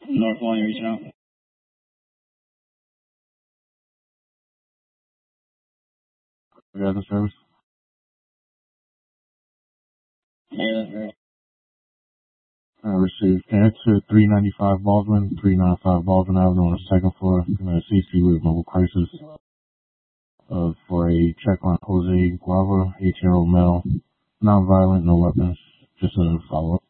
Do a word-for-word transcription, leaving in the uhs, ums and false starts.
North one, you're reaching out? Yeah, the service. Yeah, that's right. I received. Can I exit three ninety-five Baldwin, three ninety-five Baldwin Avenue on the second floor. I'm at C C with mobile crisis uh, for a check on Jose Guava, eighteen-year-old male, non-violent, no weapons. Just a follow-up.